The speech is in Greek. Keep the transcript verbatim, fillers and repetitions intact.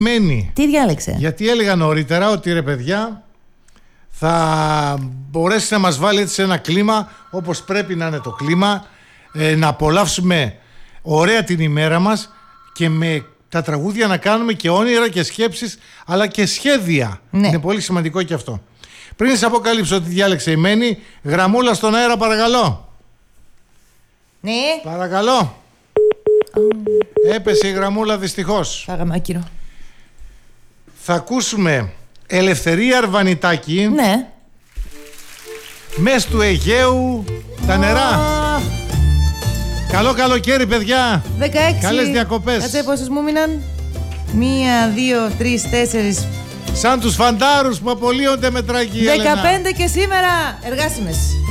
μένει. Τι διάλεξε? Γιατί έλεγα νωρίτερα ότι ρε παιδιά θα μπορέσει να μας βάλει έτσι σε ένα κλίμα όπως πρέπει να είναι το κλίμα, ε, να απολαύσουμε ωραία την ημέρα μας και με τα τραγούδια να κάνουμε και όνειρα και σκέψεις αλλά και σχέδια. Ναι. Είναι πολύ σημαντικό και αυτό. Πριν σε αποκαλύψω ότι διάλεξε η Μένη, γραμμούλα στον αέρα παρακαλώ. Ναι. Παρακαλώ. Oh. Έπεσε η γραμμούλα δυστυχώς. Φάγαμε άκυρο. Θα ακούσουμε Ελευθερία Αρβανιτάκη. Ναι. Μες του Αιγαίου τα νερά. Oh. Καλό καλοκαίρι παιδιά. δεκαέξι. Καλές διακοπές. Κάτσε πόσες μου μείναν? Μία, δύο, τρεις, τέσσερις. Σαν τους φαντάρους που απολύονται με τραγία. δεκαπέντε και σήμερα εργάσιμες.